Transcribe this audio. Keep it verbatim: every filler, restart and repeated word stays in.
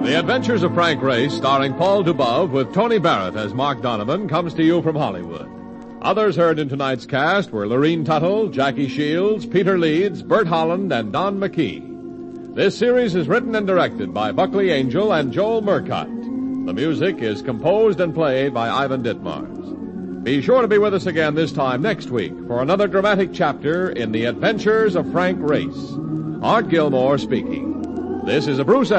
The Adventures of Frank Race, starring Paul Dubove with Tony Barrett as Mark Donovan, comes to you from Hollywood. Others heard in tonight's cast were Lorene Tuttle, Jackie Shields, Peter Leeds, Bert Holland, and Don McKee. This series is written and directed by Buckley Angel and Joel Murcott. The music is composed and played by Ivan Ditmars. Be sure to be with us again this time next week for another dramatic chapter in The Adventures of Frank Race. Art Gilmore speaking. This is a Bruce